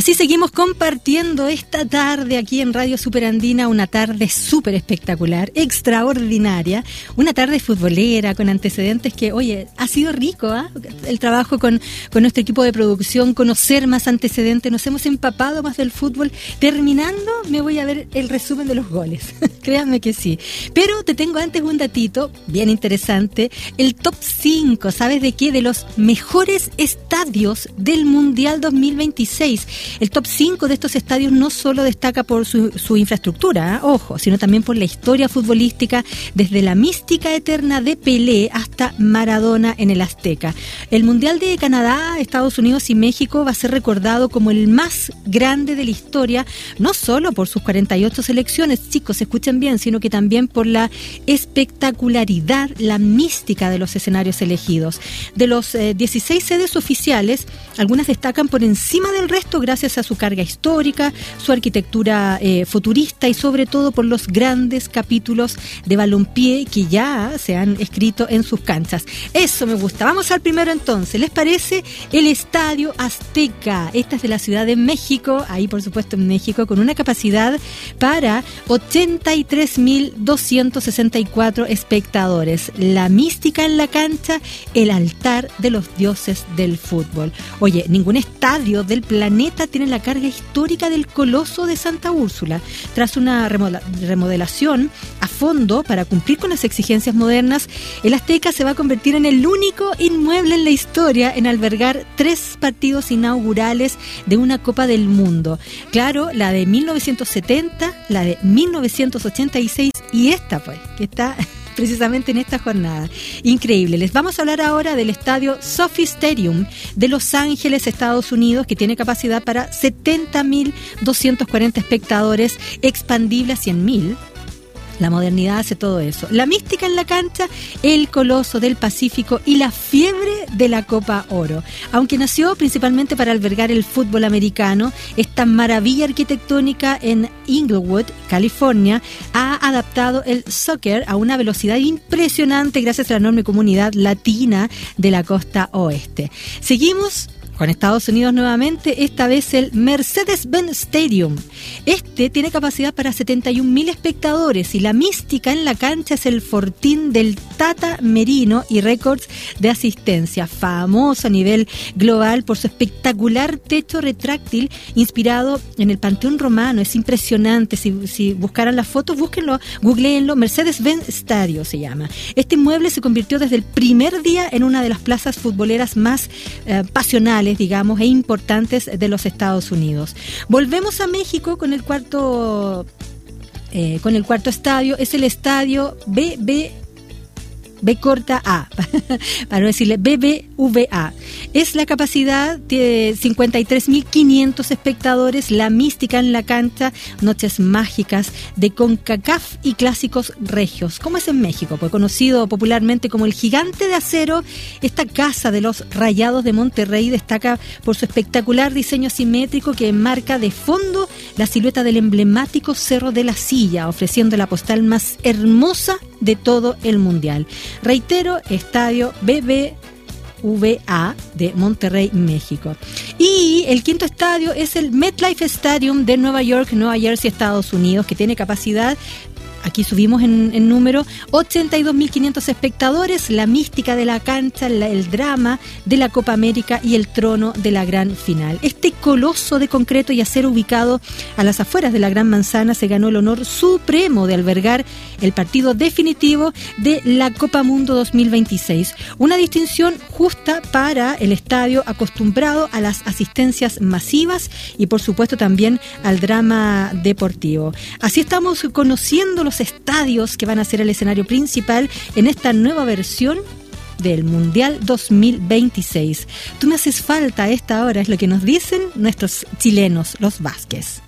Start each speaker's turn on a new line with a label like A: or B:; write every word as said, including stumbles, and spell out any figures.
A: Así seguimos compartiendo esta tarde aquí en Radio Superandina, una tarde súper espectacular, extraordinaria, una tarde futbolera con antecedentes que, oye, ha sido rico, ¿eh? El trabajo con, con nuestro equipo de producción, conocer más antecedentes, nos hemos empapado más del fútbol. Terminando, me voy a ver el resumen de los goles, créanme que sí. Pero te tengo antes un datito bien interesante, el top cinco, ¿sabes de qué? De los mejores estadios del Mundial dos mil veintiséis. El top cinco de estos estadios no solo destaca por su, su infraestructura, ¿eh? Ojo, sino también por la historia futbolística, desde la mística eterna de Pelé hasta Maradona en el Azteca. El Mundial de Canadá, Estados Unidos y México va a ser recordado como el más grande de la historia, no solo por sus cuarenta y ocho selecciones, chicos, escuchen bien, sino que también por la espectacularidad, la mística de los escenarios elegidos. De los eh, dieciséis sedes oficiales, algunas destacan por encima del resto gracias a su carga histórica, su arquitectura eh, futurista y sobre todo por los grandes capítulos de balompié que ya se han escrito en sus canchas. Eso me gusta. Vamos al primero entonces. ¿Les parece? El Estadio Azteca. Esta es de la Ciudad de México, ahí por supuesto en México, con una capacidad para ochenta y tres mil doscientos sesenta y cuatro espectadores. La mística en la cancha, el altar de los dioses del fútbol. Oye, ningún estadio del planeta tiene la carga histórica del Coloso de Santa Úrsula. Tras una remodelación a fondo para cumplir con las exigencias modernas, el Azteca se va a convertir en el único inmueble en la historia en albergar tres partidos inaugurales de una Copa del Mundo. Claro, la de mil novecientos setenta, la de mil novecientos ochenta y seis y esta pues, que está precisamente en esta jornada. Increíble. Les vamos a hablar ahora del estadio Sophie Stadium de Los Ángeles, Estados Unidos, que tiene capacidad para setenta mil doscientos cuarenta espectadores, expandible a cien mil. La modernidad hace todo eso. La mística en la cancha, el Coloso del Pacífico y la fiebre de la Copa Oro. Aunque nació principalmente para albergar el fútbol americano, esta maravilla arquitectónica en Inglewood, California, ha adaptado el soccer a una velocidad impresionante gracias a la enorme comunidad latina de la costa oeste. Seguimos con Estados Unidos nuevamente, esta vez el Mercedes-Benz Stadium. Este tiene capacidad para setenta y un mil espectadores y la mística en la cancha es el fortín del Tata Merino y récords de asistencia, famoso a nivel global por su espectacular techo retráctil inspirado en el Panteón Romano. Es impresionante, si, si buscaran las fotos, búsquenlo, googleenlo, Mercedes-Benz Stadium se llama. Este inmueble se convirtió desde el primer día en una de las plazas futboleras más eh, pasionales, digamos, e importantes de los Estados Unidos. Volvemos a México con el cuarto eh, con el cuarto estadio, es el estadio B B B corta A, para no decirle B B V A. Es la capacidad de cincuenta y tres mil quinientos espectadores, la mística en la cancha, noches mágicas de CONCACAF y clásicos regios. ¿Cómo es en México? Pues conocido popularmente como el Gigante de Acero, esta casa de los Rayados de Monterrey destaca por su espectacular diseño simétrico que enmarca de fondo la silueta del emblemático Cerro de la Silla, ofreciendo la postal más hermosa de todo el mundial. Reitero, estadio B B V A de Monterrey, México. Y el quinto estadio es el MetLife Stadium de Nueva York, Nueva Jersey, Estados Unidos, que tiene capacidad, aquí subimos en, en número, ochenta y dos mil quinientos espectadores, la mística de la cancha, la, el drama de la Copa América y el trono de la gran final. Este coloso de concreto y acero ubicado a las afueras de la Gran Manzana se ganó el honor supremo de albergar el partido definitivo de la Copa Mundo dos mil veintiséis. Una distinción justa para el estadio acostumbrado a las asistencias masivas y por supuesto también al drama deportivo. Así estamos conociendo los estadios que van a ser el escenario principal en esta nueva versión del Mundial dos mil veintiséis. Tú me haces falta a esta hora, es lo que nos dicen nuestros chilenos, los Vázquez.